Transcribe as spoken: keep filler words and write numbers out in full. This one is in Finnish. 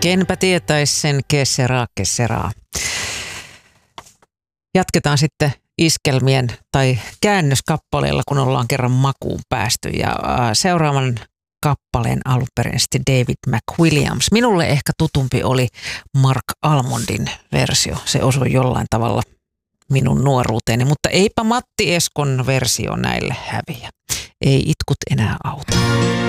Kenpä tietäisi sen, kesseraa, kesseraa. Jatketaan sitten iskelmien tai käännöskappaleilla, kun ollaan kerran makuun päästy. Ja seuraavan kappaleen alun perin David McWilliams. Minulle ehkä tutumpi oli Mark Almondin versio. Se osui jollain tavalla minun nuoruuteeni, mutta eipä Matti Eskon versio näille häviä. Ei itkut enää auta.